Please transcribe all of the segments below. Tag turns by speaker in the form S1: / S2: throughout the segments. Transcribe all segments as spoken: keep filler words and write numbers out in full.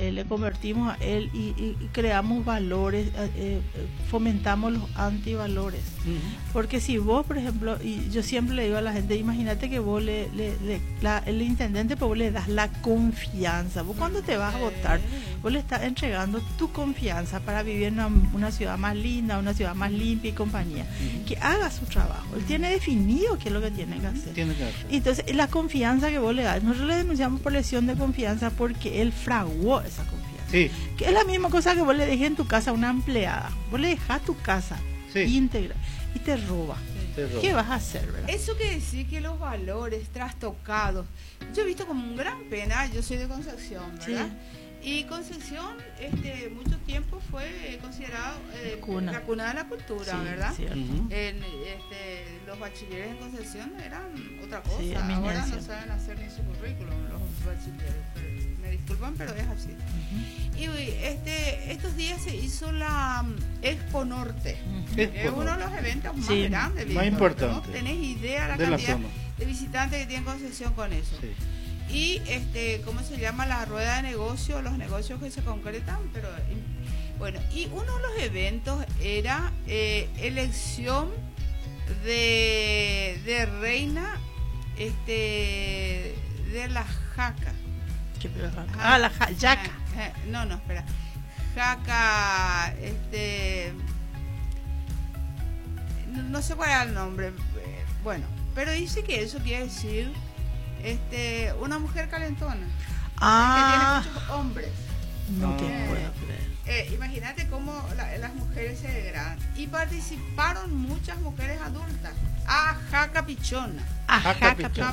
S1: eh, le convertimos a él y, y, y creamos valores, eh, eh, fomentamos los antivalores. Uh-huh. Porque si vos, por ejemplo, y yo siempre le digo a la gente, imagínate que vos le, le, le la, el intendente, pues vos le das la confianza. Vos cuando te vas a votar, vos le estás entregando tu confianza para vivir en una, una ciudad más linda, una ciudad más limpia y compañía. Uh-huh. Que haga su trabajo. Él tiene definido qué es lo que tiene que hacer.
S2: Tiene que hacer.
S1: Entonces, la confianza que vos le das, nosotros le denunciamos por lesión de confianza porque él fraguó esa confianza.
S2: Sí.
S1: Que es la misma cosa que vos le dejes en tu casa a una empleada. Vos le dejas tu casa sí. íntegra y te roba. Te roba. ¿Qué vas a hacer, verdad?
S3: Eso que decir que los valores trastocados, yo he visto como un gran pena, yo soy de Concepción, ¿verdad? Sí. Y Concepción, este, mucho tiempo fue considerado eh, cuna. la cuna de la cultura, sí, ¿verdad? Uh-huh. En, este, los bachilleres en Concepción eran otra cosa. Sí, ahora no saben hacer ni su currículum los bachilleres. Pero, me disculpan, pero es así. Uh-huh. Y este, estos días se hizo la Expo Norte, uh-huh. que es uno de los eventos más sí, grandes,
S2: más importantes.
S3: ¿No? ¿Tenés idea la
S2: de
S3: cantidad
S2: la
S3: de visitantes que tiene Concepción con eso? Sí. Y este, ¿cómo se llama? La rueda de negocio, los negocios que se concretan, pero bueno, y uno de los eventos era eh, elección de, de reina este de la jaca.
S1: ¿Qué pero jaca? Ah, la ja, yaca.
S3: No, no, espera. Jaca, este no, no sé cuál era el nombre. Bueno, pero dice que eso quiere decir Este, una mujer calentona
S1: ah,
S3: que tiene muchos hombres.
S1: No
S3: eh,
S1: te puedo creer.
S3: Eh, imagínate cómo la, las mujeres se degradan. Y participaron muchas mujeres adultas. Ah, jaca pichona.
S1: Ah, jaca pichona.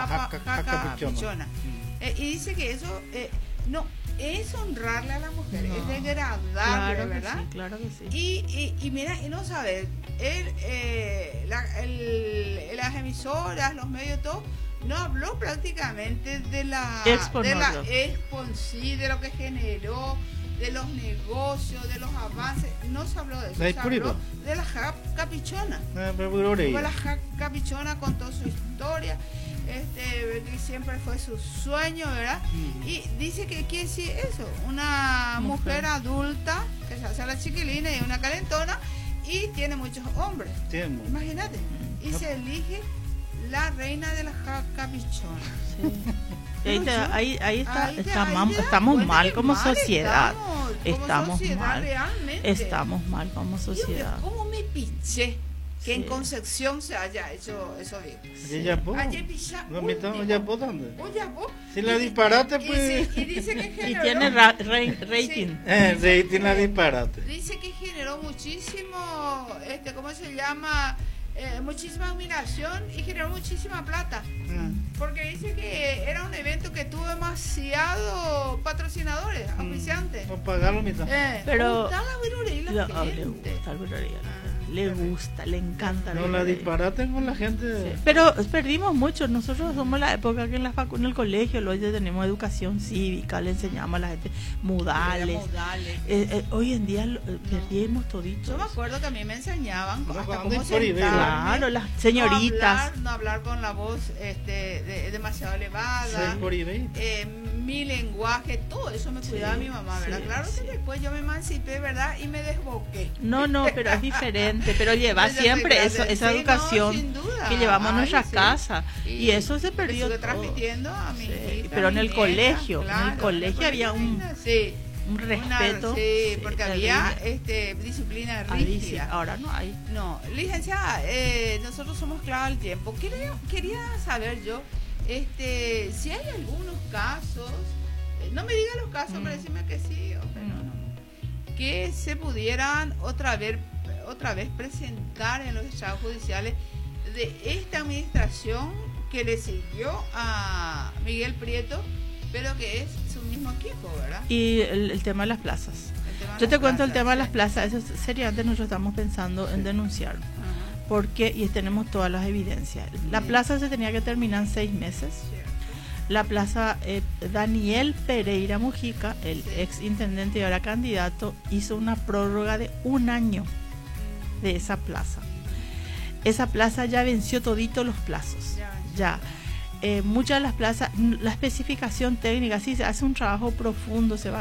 S3: Jaca pichona. Eh, y dice que eso eh, no es honrarle a la mujer, no, es degradarle,
S1: claro
S3: ¿verdad?
S1: Sí, claro que sí.
S3: Y, y, y mira, y no sabes, él, eh, la, el, las emisoras, los medios, todo. No habló prácticamente de la
S1: Expo
S3: de la
S1: Norte.
S3: Expo en sí, de lo que generó, de los negocios, de los avances. No se habló de eso, se habló de la jaca pichona. De la jaca pichona con toda su historia, este, que siempre fue su sueño, ¿verdad? Mm. Y dice que quiere decir eso, una mujer, mujer adulta que se hace la chiquilina y una calentona y tiene muchos hombres. Tiene. Imagínate. Y no. Se elige la reina de la jaca pichona.
S1: Sí. Ahí, te, ahí, ahí está, ahí te, estamos, ahí estamos mal como mal sociedad. Estamos, estamos como sociedad mal. Realmente. Estamos mal como sociedad.
S3: Yo, ¿cómo me pinché que sí. en Concepción se haya hecho eso bien?
S2: Sí. ¿Ya po?
S3: Ayer pisa,
S2: no me estamos ya po dónde.
S3: Oye, po.
S2: Si la disparate pues.
S3: Y, y dice que generó,
S1: y tiene ra, ra, rating.
S2: Sí. Eh, rating la disparate.
S3: Dice que generó muchísimo, este, ¿cómo se llama? Eh, muchísima admiración y generó muchísima plata mm. porque dice que era un evento que tuvo demasiado patrocinadores, mm. auspiciantes.
S2: No pagaron mitad.
S1: Eh, pero
S3: gusta la virurería, la
S1: lo, gente. Le gusta la virurería. Le gusta, le encanta.
S2: No la disparaten con la gente.
S1: Sí. Pero perdimos mucho. Nosotros somos la época que en, la facu en el colegio hoy tenemos educación cívica, le enseñamos a la gente modales.
S3: modales.
S1: Eh, eh, hoy en día lo, eh, perdimos todito.
S3: Yo me acuerdo que a mí me enseñaban
S2: no,
S3: hasta
S2: cómo
S3: sentarme.
S1: Claro, las señoritas.
S3: No hablar, no hablar con la voz este, de, demasiado elevada. Eh, mi lenguaje, todo eso me cuidaba sí, mi mamá, ¿verdad? Sí, claro sí. que después yo me emancipé, ¿verdad? Y me desboqué.
S1: No, no, pero es diferente. Pero lleva siempre eso, esa sí, educación no, que llevamos en nuestra sí. casa. Y, y eso se perdió.
S3: Estuve transmitiendo a mi
S1: sí.
S3: hija,
S1: Pero en el
S3: nieta,
S1: colegio,
S3: claro,
S1: en el colegio había un,
S3: sí.
S1: un respeto.
S3: Una, sí, porque sí, había este, disciplina rígida.
S1: Ahora no hay.
S3: No, licenciada, eh, nosotros somos clave al tiempo. Quería, quería saber yo este, si hay algunos casos, eh, no me diga los casos, mm. pero decime que sí, o pero mm. no, que se pudieran otra vez otra vez presentar en los estados judiciales de esta administración que le siguió a Miguel Prieto, pero que es su mismo equipo, ¿verdad?
S1: Y el, el tema de las plazas. Yo te cuento plazas, el tema de las plazas, eso seriamente nosotros estamos pensando sí. en denunciar, uh-huh. porque y tenemos todas las evidencias. La sí. plaza se tenía que terminar en seis meses. Sí. La plaza eh, Daniel Pereira Mujica, el sí. ex intendente y ahora candidato, hizo una prórroga de un año de esa plaza. Esa plaza ya venció todito los plazos. Ya. ya. Eh, muchas de las plazas, la especificación técnica, sí, se hace un trabajo profundo, se va